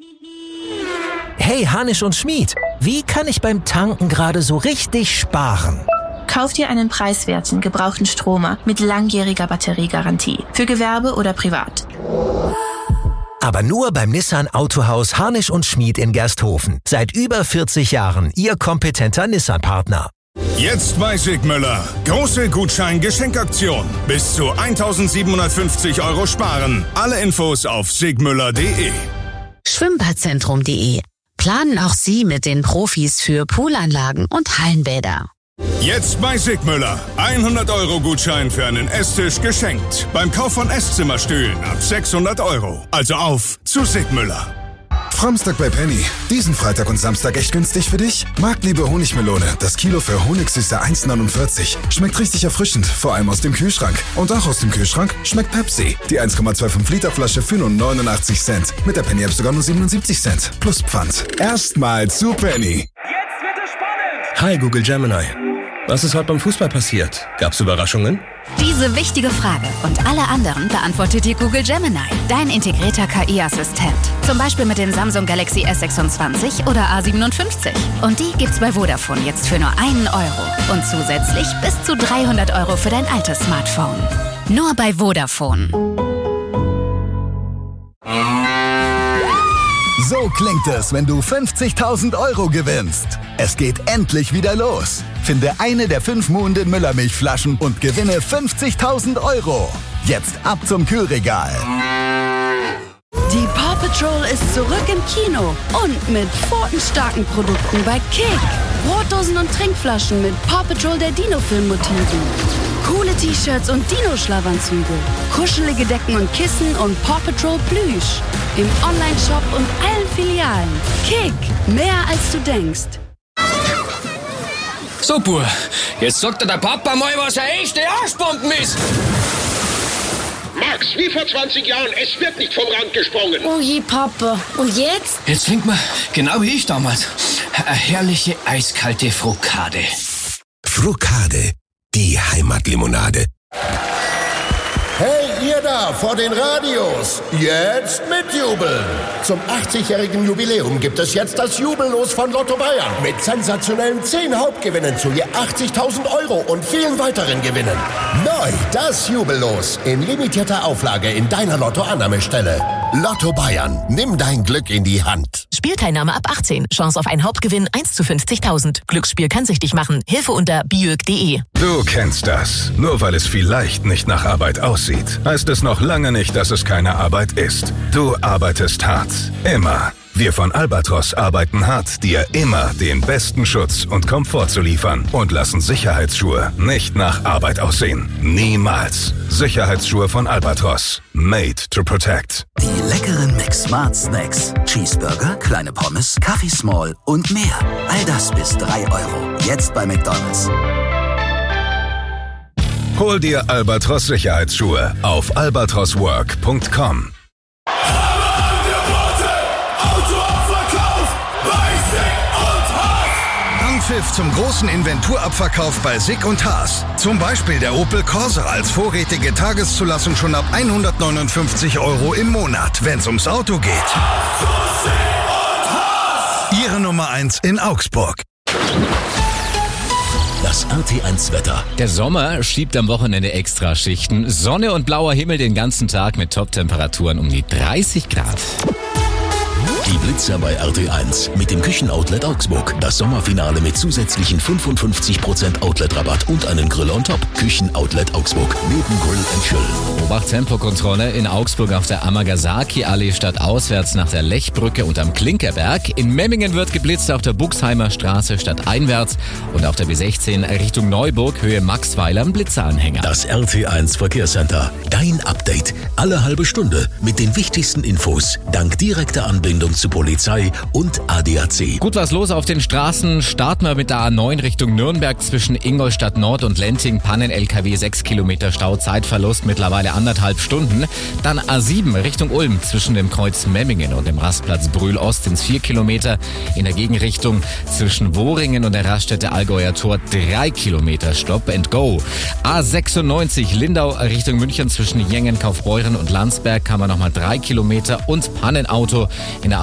Hey, Hanisch und Schmied, wie kann ich beim Tanken gerade so richtig sparen? Kauf dir einen preiswerten, gebrauchten Stromer mit langjähriger Batteriegarantie. Für Gewerbe oder privat. Aber nur beim Nissan Autohaus Hanisch und Schmied in Gersthofen. Seit über 40 Jahren Ihr kompetenter Nissan-Partner. Jetzt bei Sigmüller. Große Gutschein-Geschenkaktion. Bis zu 1.750 € sparen. Alle Infos auf sigmüller.de. Schwimmbadzentrum.de. Planen auch Sie mit den Profis für Poolanlagen und Hallenbäder. Jetzt bei Sigmüller. 100 € Gutschein für einen Esstisch geschenkt. Beim Kauf von Esszimmerstühlen ab 600 €. Also auf zu Sigmüller. Framstag bei Penny. Diesen Freitag und Samstag echt günstig für dich? Marktliebe Honigmelone. Das Kilo für Honigsüße 1,49. Schmeckt richtig erfrischend, vor allem aus dem Kühlschrank. Und auch aus dem Kühlschrank schmeckt Pepsi. Die 1,25 Liter Flasche für nur 89 Cent. Mit der Penny App sogar nur 77 Cent. Plus Pfand. Erstmal zu Penny. Jetzt wird es spannend! Hi Google Gemini. Was ist heute beim Fußball passiert? Gab's Überraschungen? Diese wichtige Frage und alle anderen beantwortet dir Google Gemini, dein integrierter KI-Assistent. Zum Beispiel mit den Samsung Galaxy S26 oder A57. Und die gibt's bei Vodafone jetzt für nur 1 € und zusätzlich bis zu 300 € für dein altes Smartphone. Nur bei Vodafone. So klingt es, wenn du 50.000 € gewinnst. Es geht endlich wieder los. Finde eine der 5 Muhnden Müllermilchflaschen und gewinne 50.000 €. Jetzt ab zum Kühlregal. Die Paw Patrol ist zurück im Kino und mit pfotenstarken Produkten bei Kick. Brotdosen und Trinkflaschen mit Paw Patrol der Dino-Film-Motiven. Coole T-Shirts und Dino-Schlafanzüge. Kuschelige Decken und Kissen und Paw Patrol Plüsch. Im Online-Shop und allen Filialen. Kick, mehr als du denkst. So, Bur, jetzt sagt dir der Papa mal, was eine echte Arschbomben ist. Max, wie vor 20 Jahren, es wird nicht vom Rand gesprungen. Oh je, Papa. Und jetzt? Jetzt trinkt man, genau wie ich damals, eine herrliche eiskalte Frukade. Frukade, die Heimatlimonade. Hey, ihr da vor den Radios, jetzt mitjubeln. Zum 80-jährigen Jubiläum gibt es jetzt das Jubellos von Lotto Bayern. Mit sensationellen 10 Hauptgewinnen zu je 80.000 € und vielen weiteren Gewinnen. Neu, das Jubellos in limitierter Auflage in deiner Lotto-Annahmestelle. Lotto Bayern, nimm dein Glück in die Hand. Spielteilnahme ab 18. Chance auf einen Hauptgewinn 1 zu 50.000. Glücksspiel kann süchtig machen. Hilfe unter biög.de. Du kennst das. Nur weil es vielleicht nicht nach Arbeit aussieht, heißt es noch lange nicht, dass es keine Arbeit ist. Du arbeitest hart. Immer. Wir von Albatros arbeiten hart, dir immer den besten Schutz und Komfort zu liefern und lassen Sicherheitsschuhe nicht nach Arbeit aussehen. Niemals. Sicherheitsschuhe von Albatros. Made to protect. Die leckeren McSmart Snacks. Cheeseburger, kleine Pommes, Kaffee Small und mehr. All das bis 3 €. Jetzt bei McDonald's. Hol dir Albatros Sicherheitsschuhe auf albatroswork.com. Anpfiff zum großen Inventurabverkauf bei Sig und Haas. Zum Beispiel der Opel Corsa als vorrätige Tageszulassung schon ab 159 € im Monat, wenn es ums Auto geht. Ihre Nummer 1 in Augsburg. Das RT1 Wetter. Der Sommer schiebt am Wochenende Extraschichten. Sonne und blauer Himmel den ganzen Tag mit Top-Temperaturen um die 30 Grad. Die Blitzer bei RT1 mit dem Küchenoutlet Augsburg. Das Sommerfinale mit zusätzlichen 55% Outlet-Rabatt und einen Grill on top. Küchenoutlet Augsburg. Neben Grill and Chill. Obacht-Tempokontrolle in Augsburg auf der Amagasaki-Allee statt auswärts nach der Lechbrücke und am Klinkerberg. In Memmingen wird geblitzt auf der Buxheimer Straße statt einwärts. Und auf der B16 Richtung Neuburg, Höhe Maxweiler, Blitzeranhänger. Das RT1 Verkehrscenter. Dein Update. Alle halbe Stunde mit den wichtigsten Infos. Dank direkter Anbindung zu Polizei und ADAC. Gut was los auf den Straßen. Starten wir mit der A9 Richtung Nürnberg zwischen Ingolstadt Nord und Lenting. Pannen-LKW 6 Kilometer Stau, Zeitverlust mittlerweile 1,5 Stunden. Dann A7 Richtung Ulm zwischen dem Kreuz Memmingen und dem Rastplatz Brühl-Ost ins 4 Kilometer. In der Gegenrichtung zwischen Wohringen und der Raststätte Allgäuer Tor 3 Kilometer Stop and Go. A96 Lindau Richtung München zwischen Jengen, Kaufbeuren und Landsberg kann man nochmal 3 Kilometer und Pannenauto in der